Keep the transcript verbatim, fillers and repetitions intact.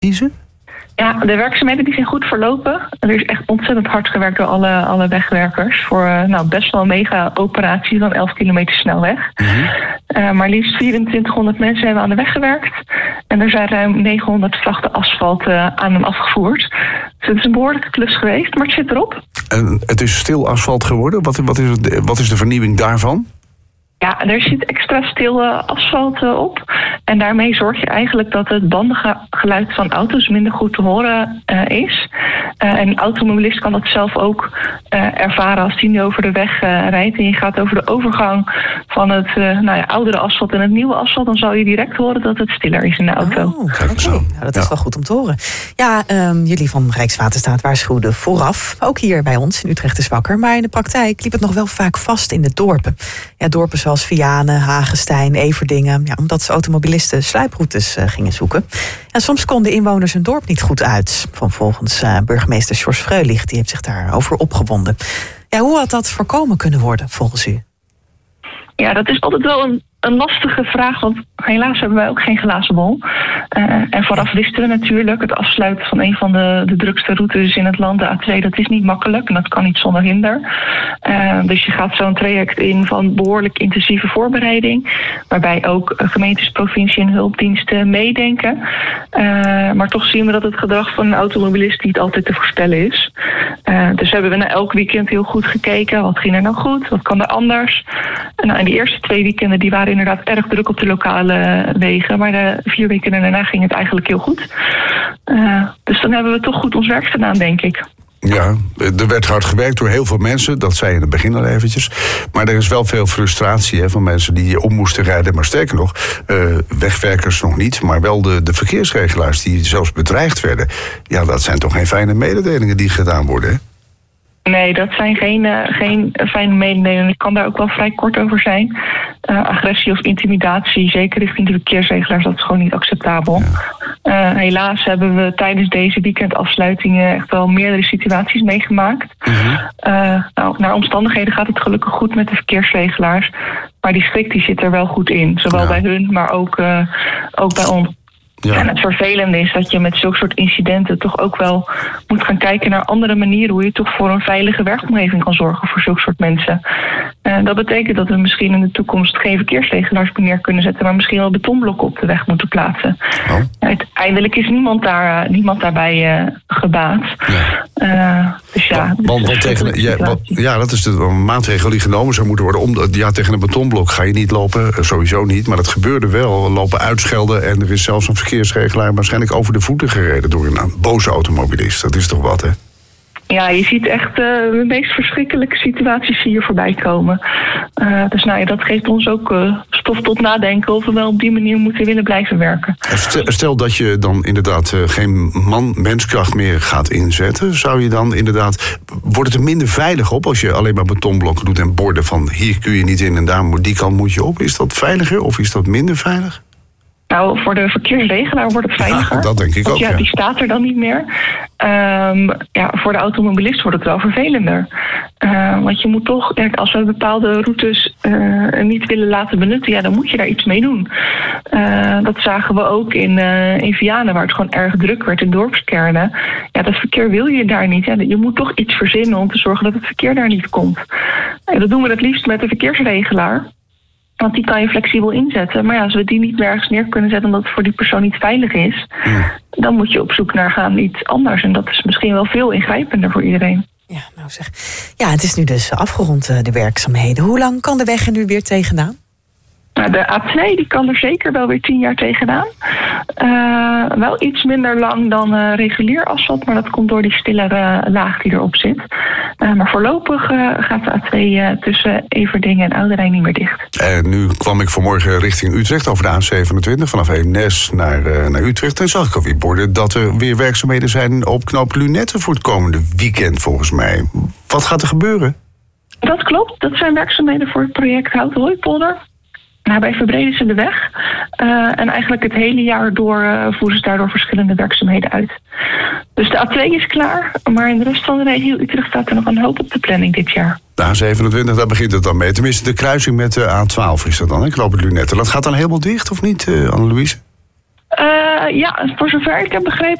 kiezen? Ja, de werkzaamheden die zijn goed verlopen. Er is echt ontzettend hard gewerkt door alle, alle wegwerkers. Voor uh, nou, best wel een mega operatie van elf kilometer snelweg. Mm-hmm. Uh, maar liefst vierentwintighonderd mensen hebben aan de weg gewerkt. En er zijn ruim negenhonderd vrachten asfalt uh, aan en afgevoerd. Dus het is een behoorlijke klus geweest, maar het zit erop. En het is stil asfalt geworden. Wat, wat, is, het, wat is de vernieuwing daarvan? Ja, er zit extra stil uh, asfalt uh, op. En daarmee zorg je eigenlijk dat het bandengeluid van auto's minder goed te horen uh, is. Uh, en een automobilist kan dat zelf ook uh, ervaren als hij nu over de weg uh, rijdt. En je gaat over de overgang van het uh, nou ja, oudere asfalt en het nieuwe asfalt. Dan zal je direct horen dat het stiller is in de auto. Oh, oké. Okay. Nou, dat is ja. wel goed om te horen. Ja, um, jullie van Rijkswaterstaat waarschuwden vooraf. Ook hier bij ons in Utrecht is wakker. Maar in de praktijk liep het nog wel vaak vast in de dorpen. Ja, dorpen zoals Vianen, Hagestein, Everdingen. Ja, omdat ze automobilisten sluiproutes uh, gingen zoeken. En soms konden inwoners hun dorp niet goed uit. Van volgens uh, burgemeester Sjors Freulich, die heeft zich daarover opgewonden. Ja, hoe had dat voorkomen kunnen worden volgens u? Ja, dat is altijd wel een, een lastige vraag, want helaas hebben wij ook geen glazen bol. Uh, en vooraf wisten we natuurlijk, het afsluiten van een van de, de drukste routes in het land, de A twee, dat is niet makkelijk en dat kan niet zonder hinder. Uh, dus je gaat zo'n traject in van behoorlijk intensieve voorbereiding, waarbij ook gemeentes, provincie en hulpdiensten meedenken. Uh, maar toch zien we dat het gedrag van een automobilist niet altijd te voorspellen is. Uh, dus hebben we na elk weekend heel goed gekeken, wat ging er nou goed, wat kan er anders. En nou, in de eerste twee weekenden die waren inderdaad erg druk op de lokale wegen, maar de vier weken daarna ging het eigenlijk heel goed. Uh, dus dan hebben we toch goed ons werk gedaan, denk ik. Ja, er werd hard gewerkt door heel veel mensen, dat zei je in het begin al eventjes. Maar er is wel veel frustratie hè, van mensen die om moesten rijden. Maar sterker nog, uh, wegwerkers nog niet, maar wel de, de verkeersregelaars die zelfs bedreigd werden. Ja, dat zijn toch geen fijne mededelingen die gedaan worden, hè? Nee, dat zijn geen, uh, geen fijne mededelingen. Ik kan daar ook wel vrij kort over zijn. Uh, agressie of intimidatie, zeker richting de verkeersregelaars, dat is gewoon niet acceptabel. Ja. Uh, helaas hebben we tijdens deze weekendafsluitingen echt wel meerdere situaties meegemaakt. Mm-hmm. Uh, nou, naar omstandigheden gaat het gelukkig goed met de verkeersregelaars. Maar die schrik die zit er wel goed in. Zowel ja. bij hun, maar ook, uh, ook bij ons. Ja. En het vervelende is dat je met zulke soort incidenten toch ook wel moet gaan kijken naar andere manieren hoe je toch voor een veilige werkomgeving kan zorgen voor zulke soort mensen. Uh, dat betekent dat we misschien in de toekomst geen verkeersregelaars neer kunnen zetten, maar misschien wel betonblokken op de weg moeten plaatsen. Oh. Uiteindelijk is niemand, daar, uh, niemand daarbij uh, gebaat. Ja. Uh, dus ja, want, want, want tegen, ja, wat, ja, dat is de maatregel die genomen zou moeten worden. Om, ja, tegen een betonblok ga je niet lopen, sowieso niet. Maar dat gebeurde wel. Lopen uitschelden en er is zelfs een verkeersregelaar waarschijnlijk over de voeten gereden door een boze automobilist. Dat is toch wat, hè? Ja, je ziet echt uh, de meest verschrikkelijke situaties hier voorbij komen. Uh, dus nou ja, dat geeft ons ook uh, stof tot nadenken of we wel op die manier moeten willen blijven werken. Stel, stel dat je dan inderdaad uh, geen man, menskracht meer gaat inzetten. Zou je dan inderdaad, wordt het er minder veilig op als je alleen maar betonblokken doet en borden van hier kun je niet in en daar moet, die kant moet je op? Is dat veiliger of is dat minder veilig? Nou, voor de verkeersregelaar wordt het veiliger. Ja, dat denk ik want, ook, ja, ja. Die staat er dan niet meer. Um, ja, voor de automobilist wordt het wel vervelender. Uh, want je moet toch, ja, als we bepaalde routes uh, niet willen laten benutten, ja, dan moet je daar iets mee doen. Uh, dat zagen we ook in, uh, in Vianen, waar het gewoon erg druk werd in dorpskernen. Ja, dat verkeer wil je daar niet. Ja. Je moet toch iets verzinnen om te zorgen dat het verkeer daar niet komt. En dat doen we het liefst met de verkeersregelaar. Want die kan je flexibel inzetten. Maar ja, als we die niet meer ergens neer kunnen zetten omdat het voor die persoon niet veilig is, mm. dan moet je op zoek naar gaan iets anders. En dat is misschien wel veel ingrijpender voor iedereen. Ja, nou zeg. Ja, het is nu dus afgerond, de werkzaamheden. Hoe lang kan de weg er nu weer tegenaan? Nou, de A twee die kan er zeker wel weer tien jaar tegenaan. Uh, wel iets minder lang dan uh, regulier asfalt, maar dat komt door die stillere laag die erop zit. Uh, maar voorlopig uh, gaat de A twee uh, tussen Everdingen en Oudenrijn niet meer dicht. En nu kwam ik vanmorgen richting Utrecht over de A zevenentwintig, vanaf Eemnes naar, uh, naar Utrecht. En zag ik alweer borden dat er weer werkzaamheden zijn op knoop Lunetten voor het komende weekend volgens mij. Wat gaat er gebeuren? Dat klopt, dat zijn werkzaamheden voor het project Houten-Hooipolder. Daarbij verbreden ze de weg. Uh, en eigenlijk het hele jaar door uh, voeren ze daardoor verschillende werkzaamheden uit. Dus de A twee is klaar, maar in de rest van de regio Utrecht staat er nog een hoop op de planning dit jaar. De A zevenentwintig, daar begint het dan mee. Tenminste, de kruising met de A twaalf is dat dan, hè? Knoop het Lunetten. Dat gaat dan helemaal dicht, of niet, uh, Annelouise? Uh, ja, voor zover ik heb begrepen